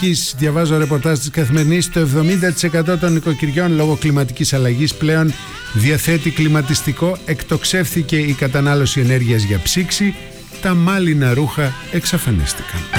Διαβάζω ρεπορτάζ της Καθημερινής. Το 70% των νοικοκυριών λόγω κλιματικής αλλαγής πλέον διαθέτει κλιματιστικό. Εκτοξεύθηκε η κατανάλωση ενέργειας για ψήξη. Τα μάλινα ρούχα εξαφανίστηκαν.